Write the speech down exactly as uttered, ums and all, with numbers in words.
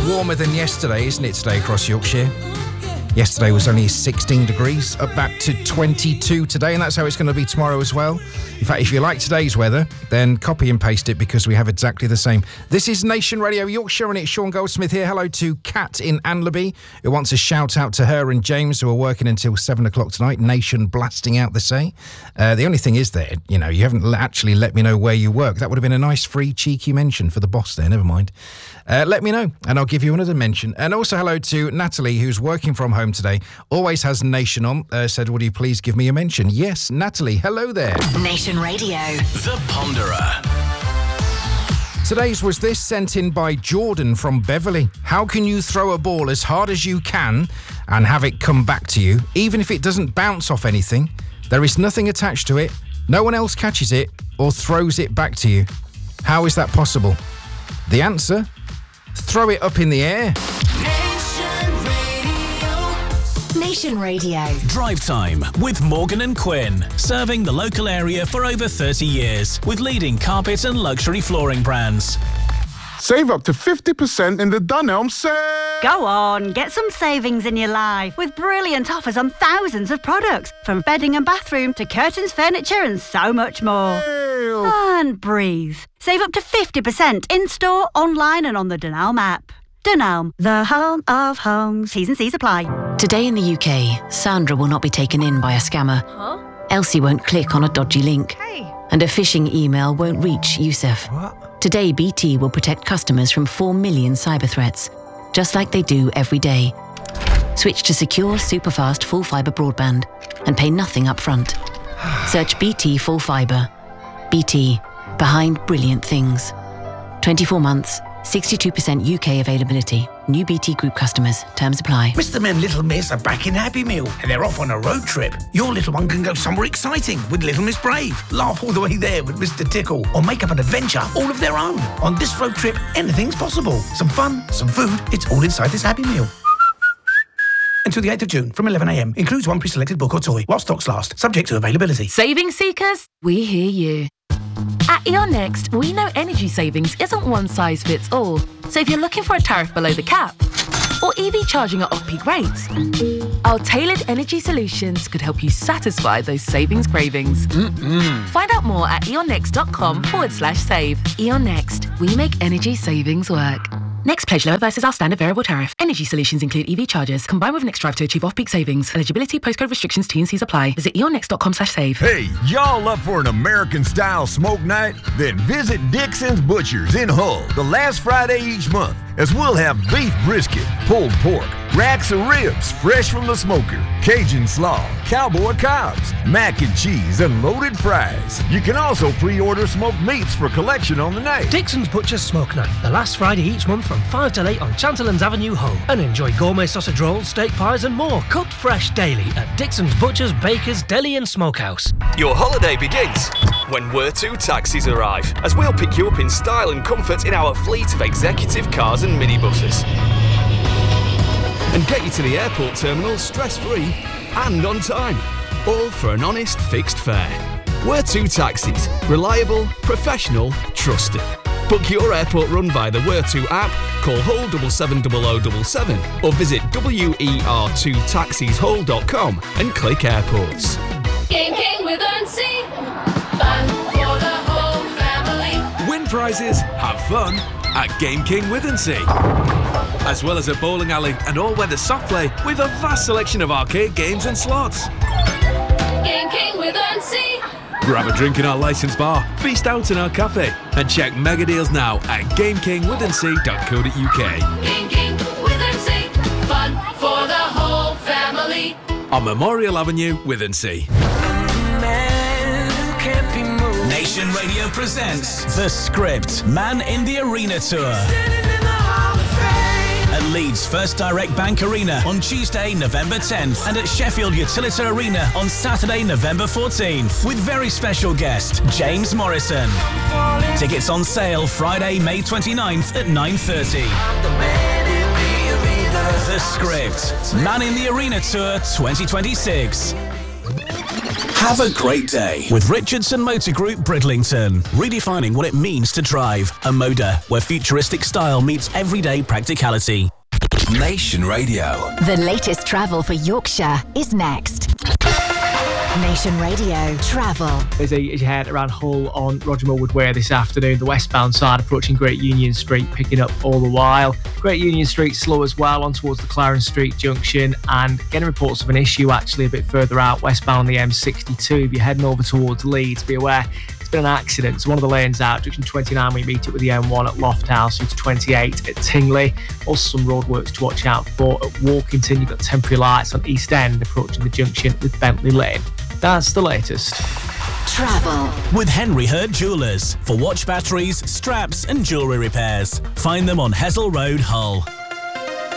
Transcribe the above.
warmer than yesterday, isn't it, today across Yorkshire? Yesterday was only sixteen degrees, up back to twenty-two today, and that's how it's going to be tomorrow as well. In fact, if you like today's weather, then copy and paste it because we have exactly the same. This is Nation Radio Yorkshire, and it's Sean Goldsmith here. Hello to Kat in Anlaby, who wants a shout out to her and James, who are working until seven o'clock tonight. Nation blasting out the say. Uh, the only thing is there, you know, you haven't actually let me know where you work. That would have been a nice free cheeky mention for the boss there, never mind. Uh, let me know, and I'll give you another mention. And also hello to Natalie, who's working from home today. Always has Nation on. Uh, said, would you please give me a mention? Yes, Natalie, hello there. Nation Radio. The Ponderer. Today's was this, sent in by Jordan from Beverley. How can you throw a ball as hard as you can and have it come back to you, even if it doesn't bounce off anything? There is nothing attached to it. No one else catches it or throws it back to you. How is that possible? The answer? Throw it up in the air. Nation Radio. Drive Time with Morgan and Quinn. Serving the local area for over thirty years with leading carpet and luxury flooring brands. Save up to fifty percent in the Dunelm sale. Go on, get some savings in your life with brilliant offers on thousands of products, from bedding and bathroom to curtains, furniture and so much more. Ew. And breathe. Save up to fifty percent in-store, online and on the Dunelm app. Dunelm, the home of homes. T's and C's apply. Today in the U K, Sandra will not be taken in by a scammer. Huh? Elsie won't click on a dodgy link. Hey. And a phishing email won't reach Yusuf. What? Today, B T will protect customers from four million cyber threats, just like they do every day. Switch to secure, superfast, full fibre broadband and pay nothing up front. Search B T Full Fibre. B T, behind brilliant things. twenty-four months, sixty-two percent U K availability. New B T Group customers. Terms apply. Mister Men, Little Miss are back in Happy Meal and they're off on a road trip. Your little one can go somewhere exciting with Little Miss Brave, laugh all the way there with Mister Tickle, or make up an adventure all of their own. On this road trip, anything's possible. Some fun, some food, it's all inside this Happy Meal. Until the eighth of June from eleven a m. Includes one pre-selected book or toy while stocks last, subject to availability. Saving seekers, we hear you. At Eon Next, we know energy savings isn't one size fits all. So if you're looking for a tariff below the cap, or E V charging at off-peak rates, our tailored energy solutions could help you satisfy those savings cravings. Mm-mm. Find out more at eonnext.com forward slash save. Eon Next, we make energy savings work. Next pledge lower versus our standard variable tariff. Energy solutions include E V chargers, combined with Next Drive to achieve off-peak savings. Eligibility, postcode restrictions, T and C's apply. Visit eonnext.com slash save. Hey, y'all up for an American-style smoke night? Then visit Dixon's Butchers in Hull the last Friday each month, as we'll have beef brisket, pulled pork, racks of ribs fresh from the smoker, Cajun slaw, cowboy cobs, mac and cheese, and loaded fries. You can also pre-order smoked meats for collection on the night. Dixon's Butchers Smoke Night, the last Friday each month from five till eight on Chanterlands Avenue, Hull. And enjoy gourmet sausage rolls, steak pies and more, cooked fresh daily at Dixon's Butchers, Bakers, Deli and Smokehouse. Your holiday begins when Where To taxis arrive, as we'll pick you up in style and comfort in our fleet of executive cars and minibuses, and get you to the airport terminal stress-free and on time, all for an honest fixed fare. Where To taxis, reliable, professional, trusted. Book your airport run via the Where To app, call Hull seven seven zero zero seven seven, or visit W E R two taxis hull dot com and click airports. Game King with Earnsea. Fun for the whole family. Win prizes, have fun at Game King with Earnsea. As well as a bowling alley and all-weather soft play with a vast selection of arcade games and slots. Game King with Earnsea. Grab a drink in our licensed bar, feast out in our cafe, and check mega deals now at game king with earnsea dot co dot U K. Game King with Earnsea. Fun for the whole family. On Memorial Avenue with Earnsea. Nation Radio presents The Script Man in the Arena Tour. At Leeds First Direct Bank Arena on Tuesday, November tenth, and at Sheffield Utilita Arena on Saturday, November fourteenth, with very special guest James Morrison. Tickets on sale Friday, May twenty-ninth at nine thirty. The Script Man in the Arena Tour twenty twenty-six. Have a great day with Richardson Motor Group Bridlington. Redefining what it means to drive. A Moda, where futuristic style meets everyday practicality. Nation Radio. The latest travel for Yorkshire is next. Nation Radio Travel. As you head around Hull on Roger Millwood Way this afternoon, the westbound side approaching Great Union Street, picking up all the while. Great Union Street slow as well on towards the Clarence Street junction, and getting reports of an issue actually a bit further out westbound on the M sixty-two. If you're heading over towards Leeds, be aware it's been an accident. So one of the lanes out, junction twenty-nine, we meet it with the M one at Lofthouse, route twenty-eight at Tingley. Also some roadworks to watch out for at Walkington. You've got temporary lights on East End approaching the junction with Bentley Lane. That's the latest. Travel with Henry Hurd Jewellers for watch batteries, straps and jewellery repairs. Find them on Hessel Road, Hull.